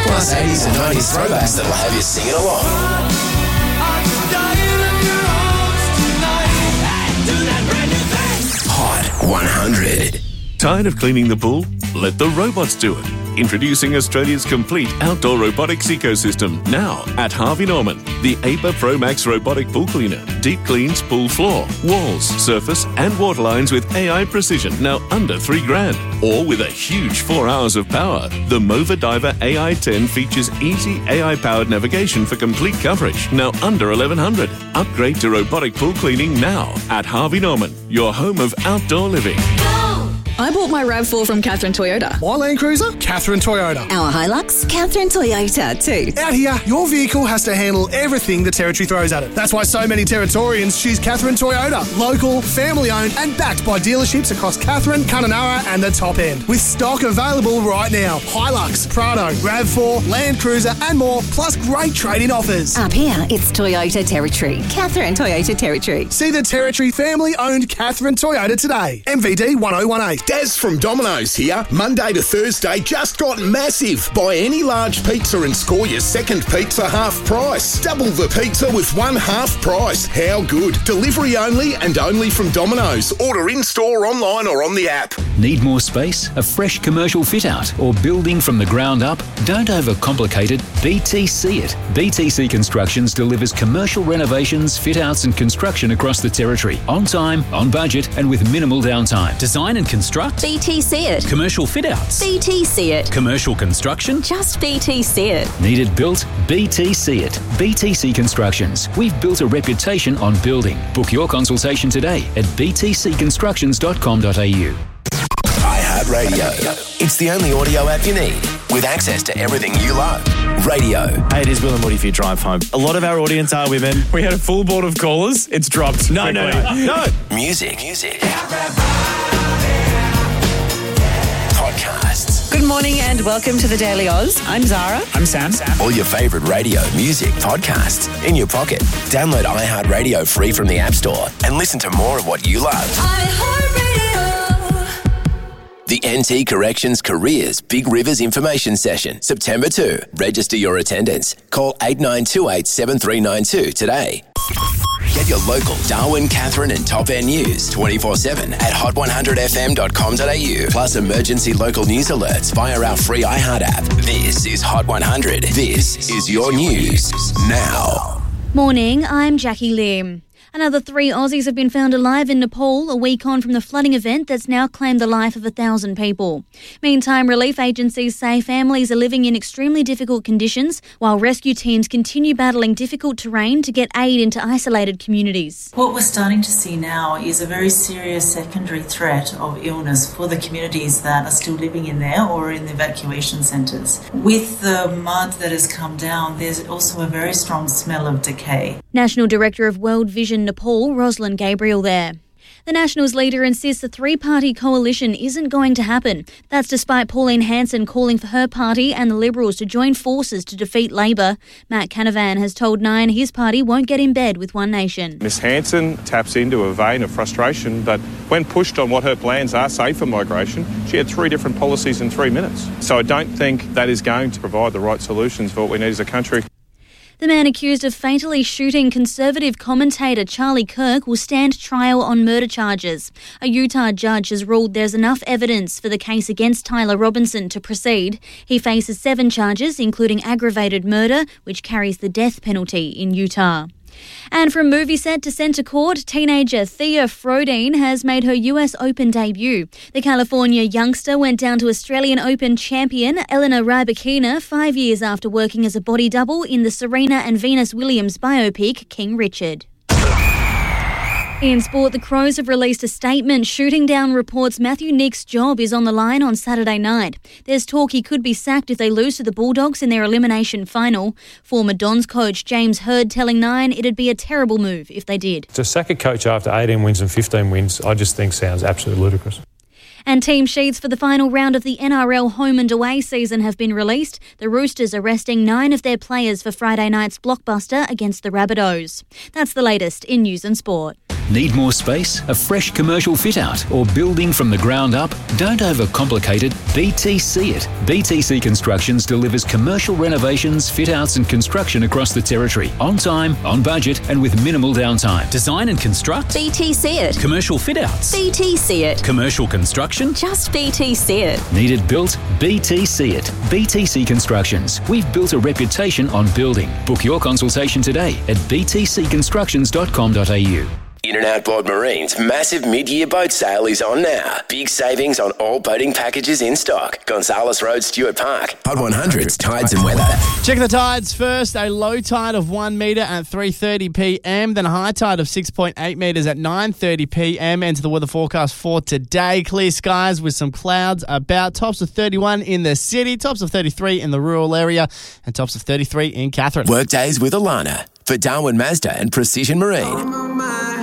Plus 80s and 90s throwbacks that'll have you singing along. Hot 100. Tired of cleaning the pool? Let the robots do it. Introducing Australia's complete outdoor robotics ecosystem now at Harvey Norman. The APA Pro Max robotic pool cleaner deep cleans pool floor, walls, surface and water lines with AI precision, now under $3,000. Or with a huge 4 hours of power, the Mova Diver AI10 features easy AI-powered navigation for complete coverage, now under $1,100. Upgrade to robotic pool cleaning now at Harvey Norman, your home of outdoor living. I bought my RAV4 from Catherine Toyota. My Land Cruiser? Catherine Toyota. Our Hilux? Catherine Toyota too. Out here, your vehicle has to handle everything the Territory throws at it. That's why so many Territorians choose Catherine Toyota. Local, family-owned and backed by dealerships across Catherine, Kununurra and the top end. With stock available right now. Hilux, Prado, RAV4, Land Cruiser and more, plus great trade-in offers. Up here, it's Toyota Territory. Catherine Toyota Territory. See the Territory family-owned Catherine Toyota today. MVD 1018. Daz from Domino's here. Monday to Thursday just got massive. Buy any large pizza and score your second pizza half price. Double the pizza with one half price. How good. Delivery only and only from Domino's. Order in-store, online or on the app. Need more space? A fresh commercial fit-out? Or building from the ground up? Don't overcomplicate it. BTC it. BTC Constructions delivers commercial renovations, fit-outs and construction across the Territory. On time, on budget and with minimal downtime. Design and construct? BTC it. Commercial fit-outs? BTC it. Commercial construction? Just BTC it. Need it built? BTC it. BTC Constructions. We've built a reputation on building. Book your consultation today at btcconstructions.com.au. iHeartRadio. It's the only audio app you need with access to everything you love. Radio. Hey, it is Will and Woody for your drive home. A lot of our audience are women. We had a full board of callers. It's dropped. No. Music. Podcasts. Good morning and welcome to the Daily Oz. I'm Zara. I'm Sam. All your favourite radio, music, podcasts in your pocket. Download iHeartRadio free from the App Store and listen to more of what you love. The NT Corrections Careers Big Rivers Information Session, September 2. Register your attendance. Call 8928 7392 today. Get your local Darwin, Catherine and Top End news 24/7 at hot100fm.com.au. Plus emergency local news alerts via our free iHeart app. This is Hot 100. This is your news now. Morning, I'm Jackie Lim. Another 3 Aussies have been found alive in Nepal a week on from the flooding event that's now claimed the life of 1,000 people. Meantime, relief agencies say families are living in extremely difficult conditions while rescue teams continue battling difficult terrain to get aid into isolated communities. What we're starting to see now is a very serious secondary threat of illness for the communities that are still living in there or in the evacuation centres. With the mud that has come down, there's also a very strong smell of decay. National Director of World Vision Nepal, Rosalind Gabriel there. The Nationals leader insists a 3-party coalition isn't going to happen. That's despite Pauline Hanson calling for her party and the Liberals to join forces to defeat Labor. Matt Canavan has told Nine his party won't get in bed with One Nation. Ms Hanson taps into a vein of frustration, but when pushed on what her plans are, say for migration, she had 3 different policies in 3 minutes. So I don't think that is going to provide the right solutions for what we need as a country. The man accused of fatally shooting Conservative commentator Charlie Kirk will stand trial on murder charges. A Utah judge has ruled there's enough evidence for the case against Tyler Robinson to proceed. He faces 7 charges, including aggravated murder, which carries the death penalty in Utah. And from movie set to centre court, teenager Thea Frodeen has made her US Open debut. The California youngster went down to Australian Open champion Elena Rybakina 5 years after working as a body double in the Serena and Venus Williams biopic King Richard. In sport, the Crows have released a statement shooting down reports Matthew Nick's job is on the line on Saturday night. There's talk he could be sacked if they lose to the Bulldogs in their elimination final. Former Dons coach James Hird telling Nine it'd be a terrible move if they did. To sack a coach after 18 wins and 15 wins, I just think sounds absolutely ludicrous. And team sheets for the final round of the NRL home and away season have been released. The Roosters are resting 9 of their players for Friday night's blockbuster against the Rabbitohs. That's the latest in news and sport. Need more space? A fresh commercial fit-out? Or building from the ground up? Don't overcomplicate it. BTC it. BTC Constructions delivers commercial renovations, fit-outs and construction across the Territory. On time, on budget and with minimal downtime. Design and construct? BTC it. Commercial fit-outs? BTC it. Commercial construction? Just BTC it. Need it built? BTC it. BTC Constructions. We've built a reputation on building. Book your consultation today at btcconstructions.com.au. In and Outboard Marine's massive mid-year boat sale is on now. Big savings on all boating packages in stock. Gonzales Road, Stuart Park. Hot 100's Tides and Weather. Check the tides first. A low tide of 1 metre at 3:30 p.m. Then a high tide of 6.8 metres at 9:30 p.m. Enter the weather forecast for today. Clear skies with some clouds about. Tops of 31 in the city. Tops of 33 in the rural area. And tops of 33 in Katherine. Workdays with Alana. For Darwin Mazda and Precision Marine.